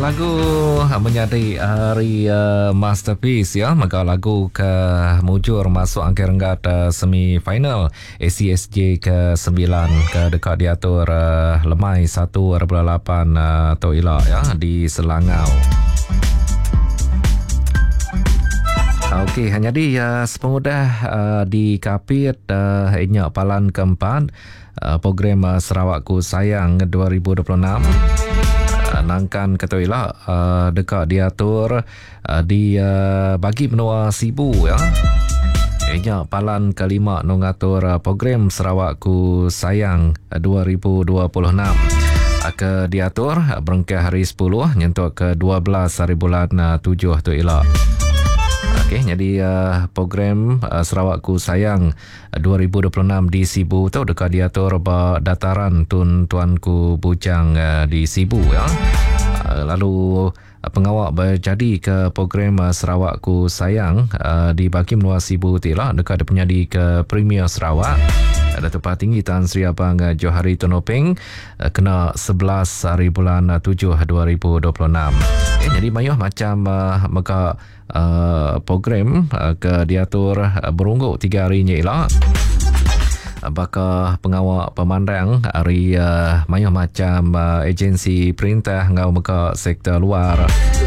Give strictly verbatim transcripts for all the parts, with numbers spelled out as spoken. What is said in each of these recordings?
lagu menyadi hari uh, masterpiece ya, maka lagu ke mujur masuk angka renggat uh, semi-final A C S J ke sembilan ke dekat diatur uh, lemai satu lapan uh, atau ilah ya di Selangau. Okey, hanya di uh, sepengudah uh, di kapit uh, inyak palan keempat uh, program uh, Sarawakku Sayang dua ribu dua puluh enam. Nangkan ketahuilah uh, dekat diatur uh, di uh, bagi menua Sibu ya. Ianya palan kelima nongatur uh, program Sarawakku Sayang uh, dua ribu dua puluh enam. Uh, ke diatur uh, berengkah hari sepuluh nyentuh ke dua belas hari bulan uh, tujuh tu elok. Okey, jadi uh, program uh, Sarawakku Sayang uh, dua ribu dua puluh enam di Sibu tu dekat diatur ba dataran Tun Tuanku Bujang uh, di Sibu ya. Uh, lalu uh, pengawal berjadi ke program uh, Sarawakku Sayang uh, di bagi menua Sibu tilah dekat dia punya di ke Premier Sarawak. Ada tempat tinggi Tan Sri Abang uh, Johari Tonopeng uh, kena sebelas hari bulan uh, tujuh dua ribu dua puluh enam. Okay, jadi mayuh macam uh, maka uh, program uh, ke diatur uh, berungguk tiga harinya ialah uh, bakal pengawal pemandang hari uh, mayuh macam uh, agensi perintah ngau maka sektor luar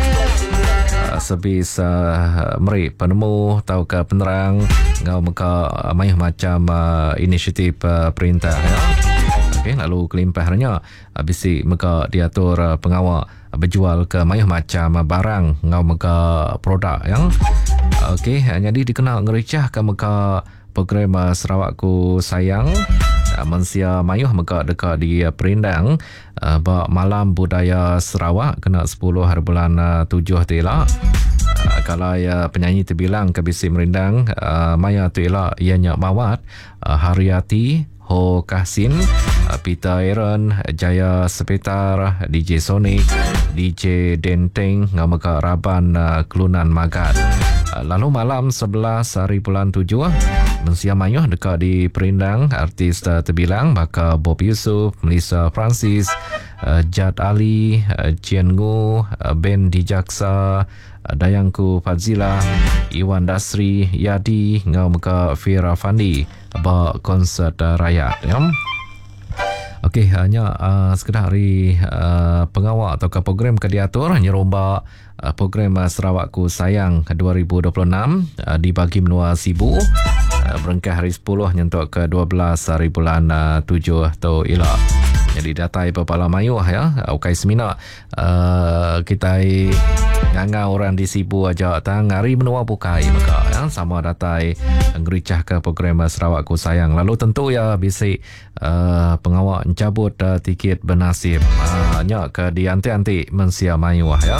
uh, sebis uh, meri penemu tau ke penerang ngau maka uh, mayuh macam uh, inisiatif uh, perintah ya. Okay, lalu kelimpahannya uh, bisi maka diatur uh, pengawal berjual ke mayuh macam barang ngau meka produk yang okey, jadi dikenal ngericah ke meka program Sarawakku Sayang mensia mayuh meka dekat di Perindang uh, bak malam budaya Sarawak kena sepuluh hari bulan tujuh tu elak. Uh, kalau ya penyanyi terbilang ke bisi merindang uh, maya tu elak ianya mawat uh, Haryati Ho Kahsin, Peter Aaron, Jaya Sepetar, D J Sonic, D J Denteng, Ngamaka Raban, Kelunan Magat. Lalu malam sebelas hari bulan tujuh, mensia mayuh dekat di Perindang, artis terbilang baka Bob Yusuf, Melissa Francis, Jad Ali, Chien Ngu, Ben Dijaksa, Dayangku Fadzila, Iwan Dasri, Yadi, Ngamaka Fira Fandi. Ba konsert uh, rakyat ya. Okey, hanya uh, sekedar hari uh, pengawal atau ke program ke diatur nyeromba uh, program uh, Sarawakku Sayang dua ribu dua puluh enam uh, dibagi menua Sibu uh, berengkah hari sepuluh nyentuh ke dua belas hari bulan uh, tujuh tu elok. Jadi datai Pepala Mayuh ya, Ukai Semina uh, kita nganga orang di Sibu aja tang hari menua bukai maka ya, sama datai ngericah ke program Sarawakku Sayang. Lalu tentu ya bisi uh, pengawal mencabut uh, tiket bernasib uh, nya ke di anti-anti mensia Mayuh ya.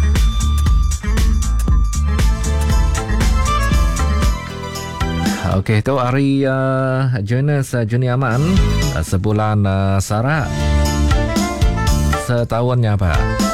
Okey, tu hari uh, Jonas uh, Juniaman uh, sebulan uh, Sarak setahunnya apa?